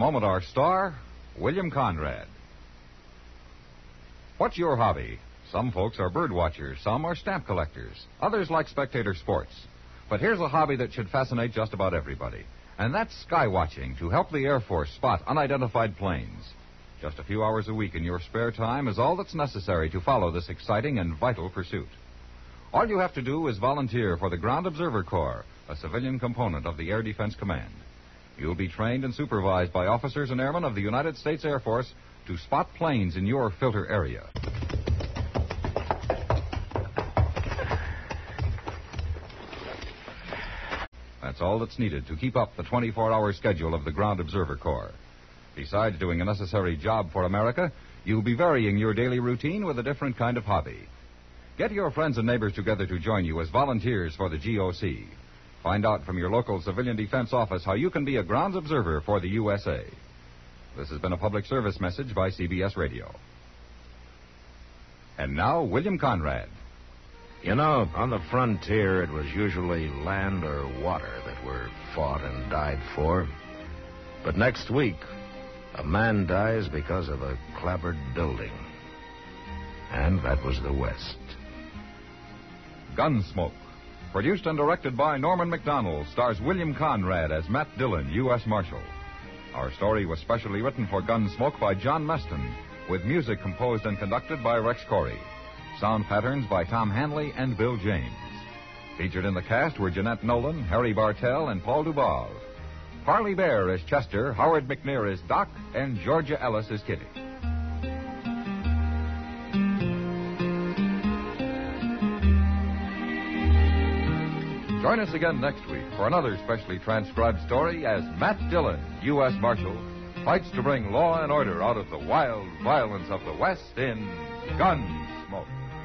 moment, our star, William Conrad. What's your hobby? Some folks are bird watchers, some are stamp collectors, others like spectator sports. But here's a hobby that should fascinate just about everybody, and that's sky watching to help the Air Force spot unidentified planes. Just a few hours a week in your spare time is all that's necessary to follow this exciting and vital pursuit. All you have to do is volunteer for the Ground Observer Corps, a civilian component of the Air Defense Command. You'll be trained and supervised by officers and airmen of the United States Air Force to spot planes in your filter area. That's all that's needed to keep up the 24-hour schedule of the Ground Observer Corps. Besides doing a necessary job for America, you'll be varying your daily routine with a different kind of hobby. Get your friends and neighbors together to join you as volunteers for the GOC. Find out from your local civilian defense office how you can be a grounds observer for the USA. This has been a public service message by CBS Radio. And now, William Conrad. You know, on the frontier, it was usually land or water that were fought and died for. But next week, a man dies because of a clapboard building. And that was the West. Gunsmoke. Produced and directed by Norman McDonald, stars William Conrad as Matt Dillon, U.S. Marshal. Our story was specially written for Gunsmoke by John Meston, with music composed and conducted by Rex Corey. Sound patterns by Tom Hanley and Bill James. Featured in the cast were Jeanette Nolan, Harry Bartell, and Paul Dubov. Parley Bear as Chester, Howard McNear as Doc, and Georgia Ellis as Kitty. Join us again next week for another specially transcribed story as Matt Dillon, U.S. Marshal, fights to bring law and order out of the wild violence of the West in Gunsmoke.